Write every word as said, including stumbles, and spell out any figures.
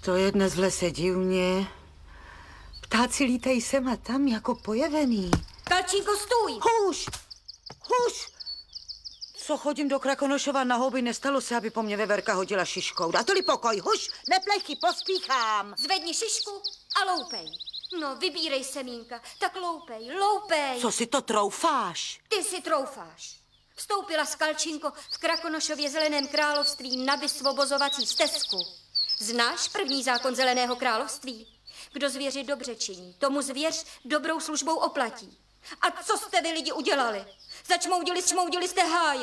To je dnes v lese divně. Ptáci lítají sem a tam jako pojevený. Kalčínko, stůj! Hůž! Hůž! Co chodím do Krakonošova na houby, nestalo se, aby po mně veverka hodila šiškou. Dáteli pokoj, huš, neplechy, pospíchám. Zvedni šišku a loupej. No, vybírej semínka, tak loupej, loupej. Co si to troufáš? Ty si troufáš. Vstoupila s Kalčínko v Krakonošově zeleném království na vysvobozovací stezku. Znáš první zákon zeleného království? Kdo zvěři dobře činí, tomu zvěř dobrou službou oplatí. A co jste vy lidi udělali? Začmoudili, šmoudili jste háje.